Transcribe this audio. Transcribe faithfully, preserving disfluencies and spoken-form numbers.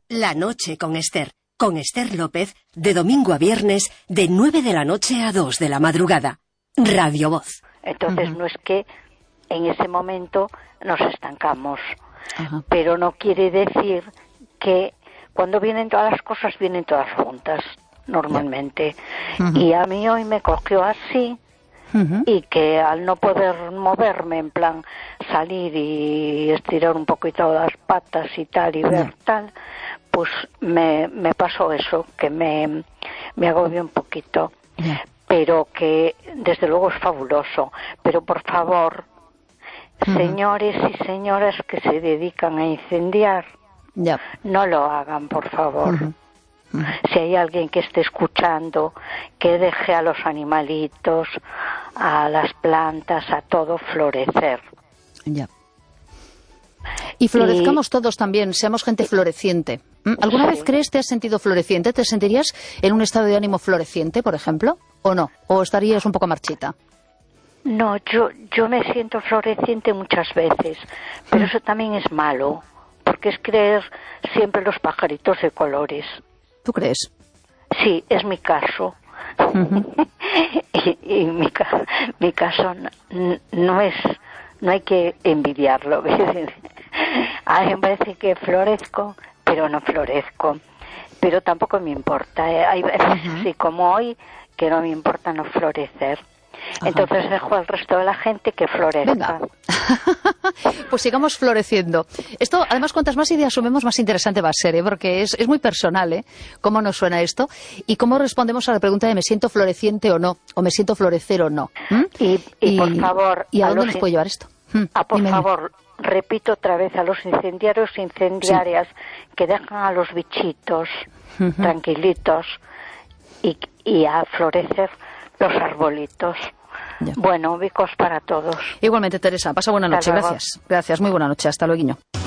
La noche con Esther. Con Esther López, de domingo a viernes, de nueve de la noche a dos de la madrugada. Radio Voz. Entonces uh-huh. no es que en ese momento nos estancamos, uh-huh. pero no quiere decir que cuando vienen todas las cosas, vienen todas juntas, normalmente. Uh-huh. Y a mí hoy me cogió así, uh-huh. y que al no poder moverme, en plan salir y estirar un poquito las patas y tal, y uh-huh. ver tal, pues me, me pasó eso, que me, me agobió un poquito. Uh-huh. Pero que desde luego es fabuloso. Pero por favor, uh-huh. señores y señoras que se dedican a incendiar, yep. no lo hagan, por favor. Uh-huh. Uh-huh. Si hay alguien que esté escuchando, que deje a los animalitos, a las plantas, a todo florecer. Ya. Y florezcamos y... todos también, seamos gente floreciente. ¿Alguna sí. vez crees te has sentido floreciente? ¿Te sentirías en un estado de ánimo floreciente, por ejemplo? ¿O no? ¿O estarías un poco marchita? No, yo, yo me siento floreciente muchas veces, pero mm. eso también es malo, porque es creer siempre los pajaritos de colores. ¿Tú crees? Sí, es mi caso. Uh-huh. y y mi, mi caso no, no es, no hay que envidiarlo. A mí me parece que florezco, pero no florezco. Pero tampoco me importa. ¿eh? Hay veces, uh-huh. sí, como hoy, que no me importa no florecer. Ajá. Entonces dejo al resto de la gente que florezca. Venga. Pues sigamos floreciendo. Esto, además, cuantas más ideas sumemos, más interesante va a ser, ¿eh? Porque es, es muy personal, ¿eh? Cómo nos suena esto y cómo respondemos a la pregunta de me siento floreciente o no, o me siento florecer o no. ¿Mm? Y, y, y por favor... ¿Y a, a dónde nos puede llevar esto? Ah, por dime, favor, dime. Repito otra vez a los incendiarios e incendiarias sí. que dejan a los bichitos uh-huh. tranquilitos y, y a florecer los arbolitos. Ya. Bueno, bicos para todos. Igualmente, Teresa, pasa buena noche. Gracias. Gracias, muy buena noche. Hasta luego.